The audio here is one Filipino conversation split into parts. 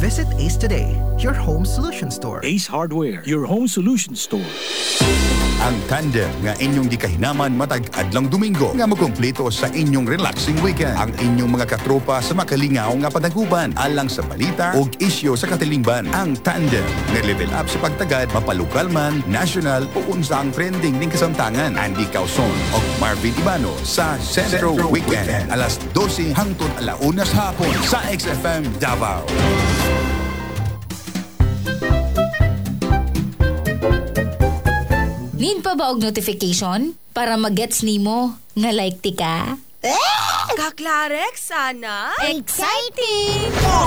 Visit Ace today, your home solution store. Ace Hardware, your home solution store. Ang tandem nga inyong gikahinaman matag adlang Domingo nga makumpleto sa inyong relaxing weekend. Ang inyong mga katropa sa makalingaw nga panaguban alang sa balita o isyo sa katilingban. Ang tandem nga level up sa pagtagad mapalokal man, national o unsa ang trending ning kasamtangan. Andy Causon o Marvin Ibano sa Centro Weekend alas 12 hangtod alaunas hapon sa XFM Davao. Need pa ba og notification para mag-gets nimo nga like ti ka? Kaklarek, sana? Exciting!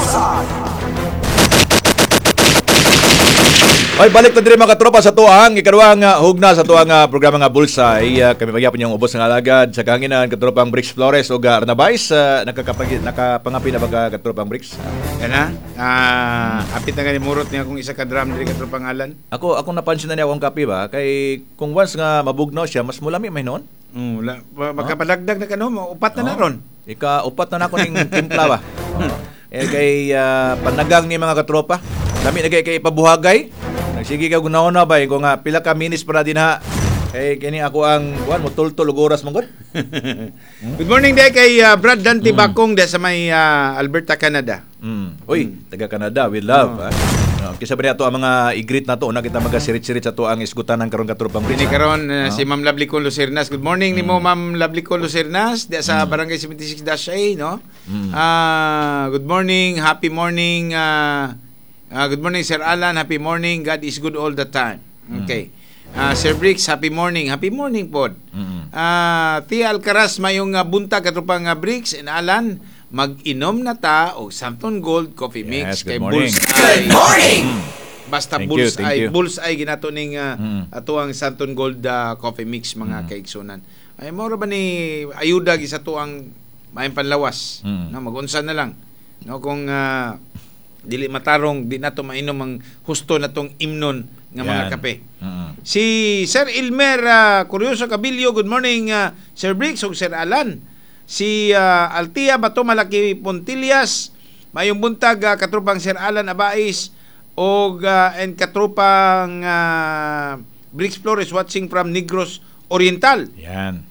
Oy, balik na din mga katropa sa tuang ikaduhang hugna sa tuang programa nga Bullseye. Kami magyapon yung ubos ng alagad sa kahanginan katropang Brix Flores o Arnabais. Nakapangapi na ba katropang Brix? Yan na. Apit na ganimurot niya kung isa ka drum diri katropang Alan. Ako napansin na niya akong kapi ba kay kung once nga mabugnaw siya mas mulami may noon. Magkapadagdag na kano, upat na ron. Upat na nako ning timpla ba. Kay panagang ni mga katropa. Dami na kay pabuhagay. Sige ka guna-una ba kung pila ka minutes para din ha. Kini ako ang kuan mo tultol oras mong god. Good morning day kay Brad Dante Bakong sa may Alberta, Canada. Uy, taga Canada, we love. Kisa ba niya ang mga i-greet na to na kita magasirit-sirit sa to ang isgutan ng karon katropang Bini karon si Ma'am Lovely Con Lucernas. Good morning nimo Ma'am Lovely Con Lucernas sa Barangay 76-A, no? Good morning, happy morning. Good morning Sir Alan, happy morning. God is good all the time. Okay. Sir Brix, happy morning. Happy morning pod. Tia Alcaraz mayong buntag katropang Brix and Alan. Mag-inom na ta og Samton Gold Coffee Mix kay Bullseye. Good morning. Basta Bullseye, Bullseye ginato ning ato ang Samton Gold Coffee Mix mga kaigsunan. Ay mo ra ba ni ayuda gi sa tuang maayong panlawas. No, mag-unsa na lang. No, kung dili matarong di nato mainom ang husto natong imnon nga mga kape. Si Sir Ilmer Curioso Cabillo, good morning Sir Brix ug Sir Alan. Si Altia Bato Malaki Pontillas, mayong buntag katropang Sir Alan Abais og and katropang Brix Flores watching from Negros Oriental. Yan.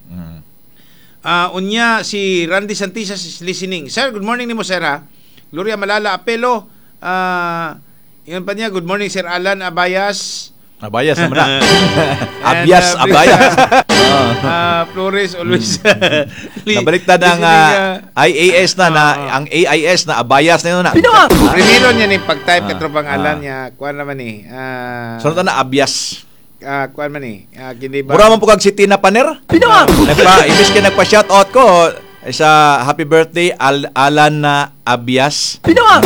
Unya si Randy Santisas is listening. Sir, good morning nimo sir ha. Gloria Malala Apelo. Yun pa niya, good morning Sir Alan Abayas. Abayas naman na. Abayas. Flores always. Nabaliktad ang IAS ang AIS na Abayas na yun na. Primero niya ni pag-type katropang Alan niya. Kuan naman ni. Sunod na Abyas. Kuan man ni. Ba? Mura man po kag si Tina Paner. Ibig ka nagpa-shoutout ko sa happy birthday Alan na Abyas.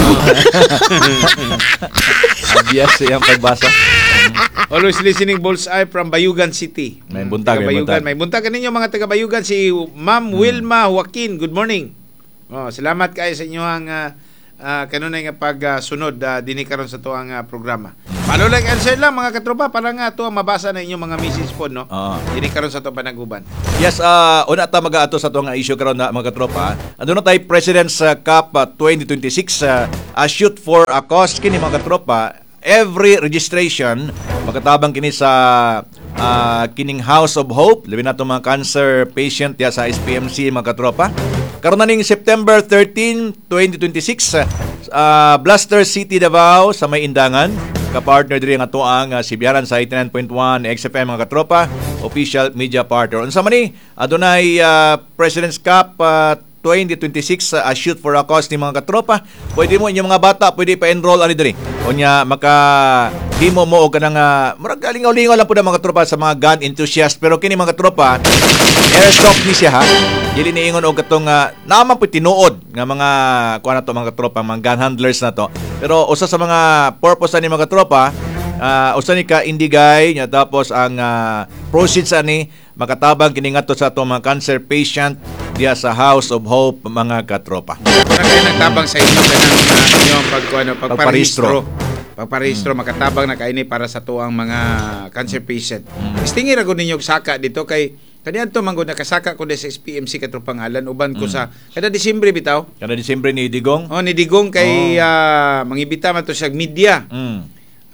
Abyas yung pagbasa. Always listening Bullseye from Bayugan City. May buntag. May buntag ninyo mga taga Bayugan si Ma'am Wilma Joaquin. Good morning. Salamat kayo sa inyo ang kanunay nga pagsunod dinhi karon sa tuang programa. Follow, like, and share lang mga katropa para nga ito mabasa na inyong mga message po, no? Dinhi karon sa tuang panaguban. Yes, una ta mag-aato sa tuang issue karon na mga katropa. Andun na tayo President's Cup 2026 shoot for a cause kini mga katropa. Every registration magkatabang kini sa kining House of Hope, labi na itong mga cancer patient ya sa SPMC mga katropa. Karon na ning September 13, 2026 Blaster City Davao sa may Indangan. Ka-partner diri nga to ang Sibiaran sa 89.1 XFM mga katropa, official media partner. Unsa man ni adunay President's Cup 2026 shoot for a cause ni mga katropa. Pwede mo inyong mga bata pwede pa-enroll ani diri. Unya himo mo og kanang murag galingaw-lingaw lang pud ang mga katropa sa mga gun enthusiast, pero kini mga katropa airsoft ni siya ha. Dili niingon og katong naman pud tinuod nga mga kuan nato mga katropa, mga gun handlers na to. Pero usa sa mga purpose ani mga katropa usa ni ka indigay nya tapos ang proceeds ani makatabang kini ngadto sa atong mga cancer patient diya sa House of Hope mga katropa. Kung kayo nagtabang sa inyo inyong pagparehistro makatabang na kaini para sa tuang mga cancer patient. Istingir ako ninyo saka dito kay Kaniadto man gud nakasaka ko sa SPMC Katropangalan uban ko sa kada Disyembre bitaw. Kada Disyembre ni Digong. Oh, ni Digong kay mangibita man to sa media. Mm.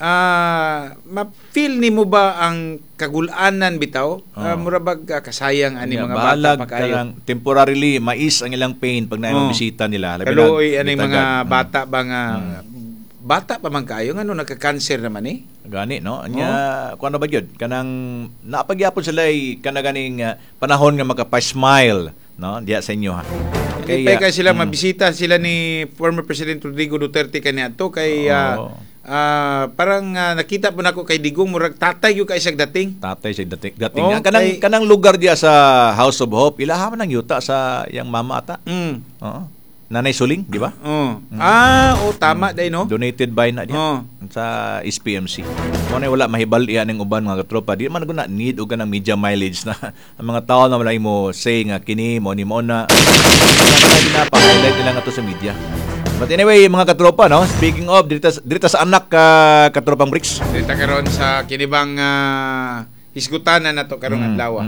Ma-feel ni mo ba ang kagulanan bitaw? Mura bag kasayang ani mga bata bahalag pa kayo. kanang temporarily mais ang ilang pain pag naay bisita nila. Labi na Kaluoy ani bitagad. mga bata ba nga bata pa man kayo ngano nagka-cancer naman eh. Gani no anya kuno ba gyud kanang napagyapon sila kana ganing panahon nga makapa-smile no diya sa inyo ha. Kaya kay sila mabisita sila ni former President Rodrigo Duterte kaniadto kay parang nakita po nako kay Digong murag tatay yung kaisag dating. Tatay sa dating Oh, kanang lugar diya sa House of Hope ilaha man ang yuta sa yang mama ata. Oo. Nanay Suling, di ba? Tama day no. Donated by na diya sa SPMC. Mo wala mahibal iyan ng uban mga katropa. Di man guna need og kanang media mileage na ang mga tao na wala mo say nga kini mo ni mo na pa-highlight nila nga to sa media. But anyway, mga katropa, no? Speaking of, dito sa anak katropang Bricks. Dito karon sa kinibang hisgutanan na to karong adlaw.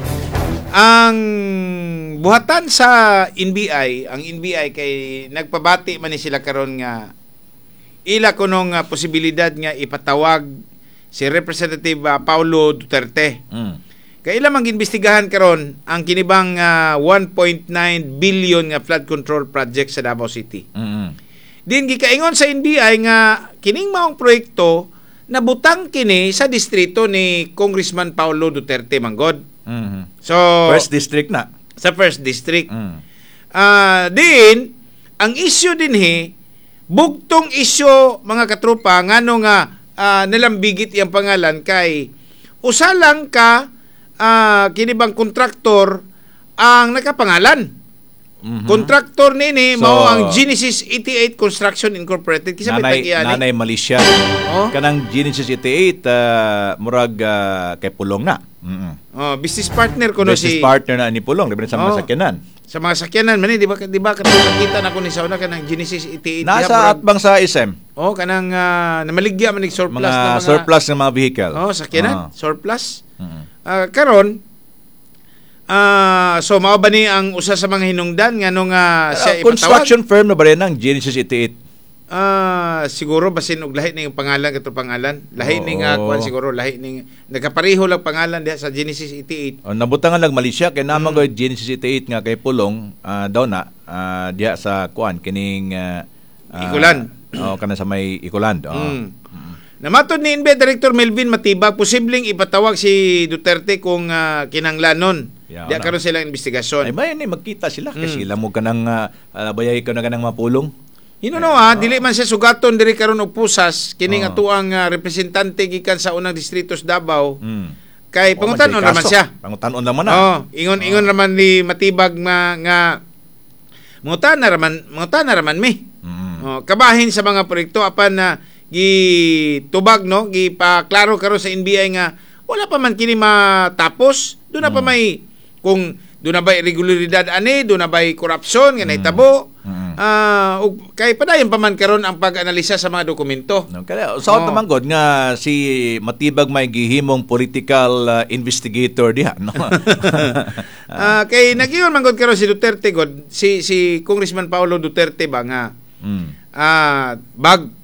Ang buhatan sa NBI, ang NBI kay nagpabati man ni sila karon nga ila kunong posibilidad nga ipatawag si Representative Paulo Duterte. Kay ila mang imbestigahan karon ang kinibang 1.9 billion nga flood control project sa Davao City. Din gikaingon sa NBI nga kining maong proyekto nabutang kini sa distrito ni Congressman Paulo Duterte manggod. So First district na. sa first district. Din ang issue din bugtong issue mga katropa ngano nga nilambigit iyang pangalan kay usalang ka kinibang kontraktor ang nakapangalan. Kontraktor nini mao ang Genesis 88 Construction Incorporated kisa Nanay Malaysia. Kanang Genesis 88 murag kay Pulong na. Business partner ko no Business partner na ni Pulong, labi na sa mga sakyanan. Sa mga sakyanan man di ba nakita na ko ni sauna kanang Genesis 88 Nasa atbang sa SM. kanang namaligya man surplus Mga na mga surplus ng mga vehicle. sakyanan, surplus. Karon so mao ba ni ang usa sa mga hinungdan ngano nga siya ipatawag? Construction firm na ba rin ang Genesis 88? Siguro basin og lahi ning pangalan kato pangalan. Lahi ning kuan siguro lahi ning nagkapareho lang pangalan diha sa Genesis 88. Nabutangan lang Malaysia kay naman Genesis 88 nga kay Pulong daw na diha sa kuan kining Ikulan. kana sa may Ikulan. Namatod ni NBI Director Melvin Matibag, posibleng ipatawag si Duterte kung kinanglanon. Diya karon silang investigasyon. Ay may magkita sila kasi sila mo kanang bayay ka na kanang mapulong. Dili man siya sugaton diri karon og pusas kining atuang representante gikan sa unang distrito sa Davao. Kay pangutan-on naman siya. Pangutan-on naman na. Ingon naman ni Matibag nga mutan na raman mi. Kabahin sa mga proyekto apan na gitubag no gipaklaro karon sa NBI nga wala pa man kini matapos. Doon na pa may kung doon na ba irregularidad doon na ba korupsyon nga nahitabo. Kay padayon pa man karon ang pag-analisa sa mga dokumento. Kaya usaw naman god nga si Matibag may gihimong political investigator diha no. Kay nagiyon man god karon si Duterte god si Congressman Paulo Duterte ba nga